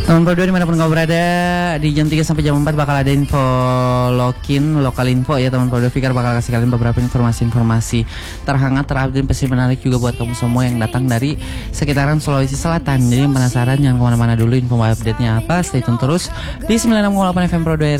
Teman Pro 2 dimanapun kau berada, di jam 3 sampai jam 4 bakal ada info lokal info ya teman Pro 2. Fikar bakal kasih kalian beberapa informasi terhangat, terupdate, dan pasti menarik juga buat kamu semua yang datang dari sekitaran Sulawesi Selatan. Jadi yang penasaran jangan kemana-mana dulu, info update-nya apa, stay tune terus di 96,8 FM Pro 2